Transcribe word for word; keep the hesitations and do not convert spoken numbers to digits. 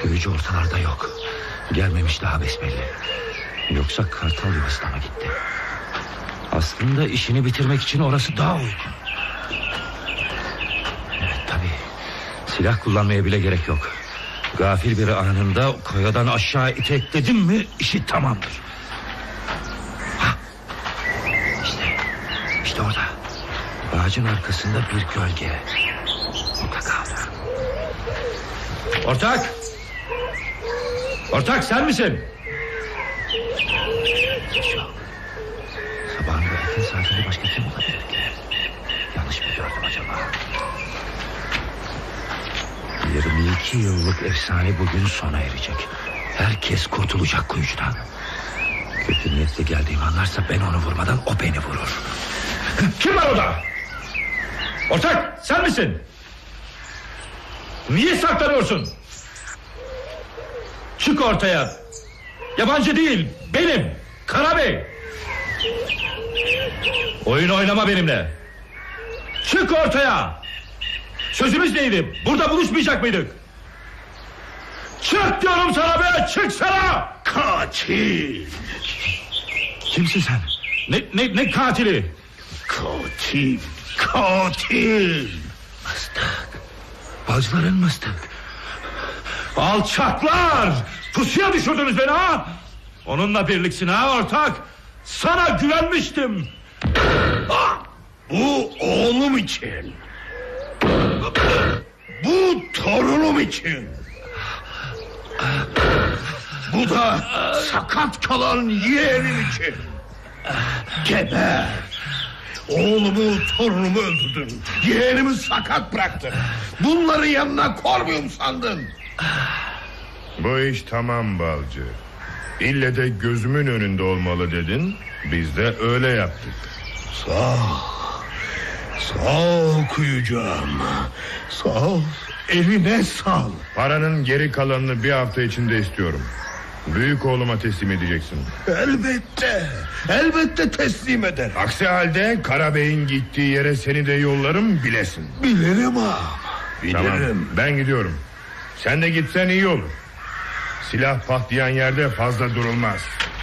Köyücü ortalarda yok. Gelmemiş daha besbelli. Yoksa kartal yuvasına mı gitti? Aslında işini bitirmek için orası daha uygun. Evet tabii. Silah kullanmaya bile gerek yok. Gafil bir anında koyadan aşağı itekledim mi işi tamamdır. Ha. İşte, işte orada. Ağacın arkasında bir gölge. Orada kaldı. Ortak! Ortak sen misin? Şu. Sabahın bu erken saatinde başka kim olabilir ki? Yanlış mı gördüm acaba? yirmi iki yıllık efsane bugün sona erecek. Herkes kurtulacak kuyucudan. Kötü niyetle geldiğimi anlarsa ben onu vurmadan o beni vurur. Kim var orada? Ortak sen misin? Niye saklanıyorsun? Çık ortaya. Yabancı değil benim Karabey. Oyun oynama benimle. Çık ortaya. Sözümüz neydi? Burada buluşmayacak mıydık? Çık diyorum sana be, çıksana. Katil. Kimsin sen? Ne, ne, ne katili? Katil. Katil. Mıstık. Bacıların mıstık. Alçaklar. Pusuya düşürdünüz beni ha. Onunla birliksin ha ortak. Sana güvenmiştim. Ah, bu oğlum için. Bu torunum için. Bu da sakat kalan yeğenim için. Geber. Oğlumu, torunumu öldürdün. Yeğenimi sakat bıraktın. Bunları yanına kormuyorum sandın. Bu iş tamam balcı. İlle de gözümün önünde olmalı dedin. Biz de öyle yaptık. Sağ ol. Sağ ol kuyucağım. Sağ ol. Eline sağ. Paranın geri kalanını bir hafta içinde istiyorum. Büyük oğluma teslim edeceksin. Elbette. Elbette teslim eder. Aksi halde Karabey'in gittiği yere seni de yollarım bilesin. Bilirim ağam. Bilirim. Tamam, ben gidiyorum. Sen de gitsen iyi olur. Silah patlayan yerde fazla durulmaz.